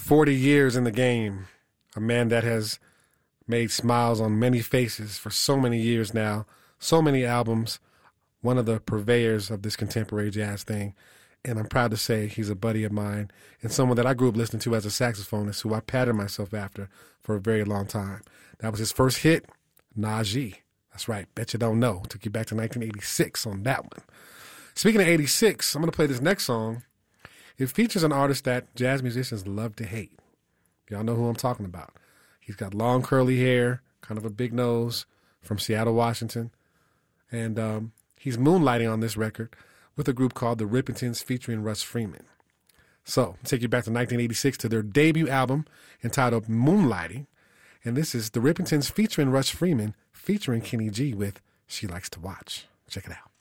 40 years in the game, a man that has made smiles on many faces for so many years now, so many albums, one of the purveyors of this contemporary jazz thing. And I'm proud to say he's a buddy of mine and someone that I grew up listening to as a saxophonist who I patterned myself after for a very long time. That was his first hit, Najee. That's right, Bet You Don't Know. Took you back to 1986 on that one. Speaking of 86, I'm going to play this next song. It features an artist that jazz musicians love to hate. Y'all know who I'm talking about. He's got long curly hair, kind of a big nose, from Seattle, Washington. And he's moonlighting on this record with a group called the Rippingtons featuring Russ Freeman. So, I'll take you back to 1986 to their debut album entitled Moonlighting. And this is the Rippingtons featuring Russ Freeman featuring Kenny G with She Likes to Watch. Check it out.